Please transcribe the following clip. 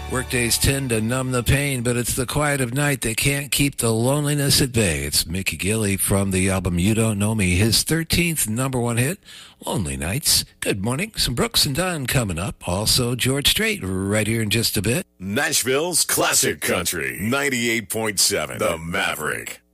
Workdays tend to numb the pain, but it's the quiet of night that can't keep the loneliness at bay. It's Mickey Gilley from the album You Don't Know Me, his 13th number one hit, Lonely Nights. Good morning. Some Brooks and Dunn coming up. Also, George Strait right here in just a bit. Nashville's Classic Country, 98.7, The Maverick.